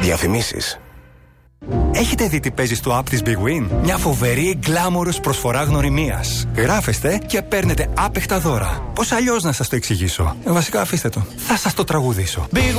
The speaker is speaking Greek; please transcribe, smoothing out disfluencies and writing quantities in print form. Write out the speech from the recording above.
Διαφημίσεις. Έχετε δει τι παίζει στο app της Big Win? Μια φοβερή γκλάμορος προσφορά γνωριμίας. Γράφεστε και παίρνετε άπεχτα δώρα. Πώς αλλιώς να σας το εξηγήσω? Βασικά αφήστε το. Θα σας το τραγουδήσω. Big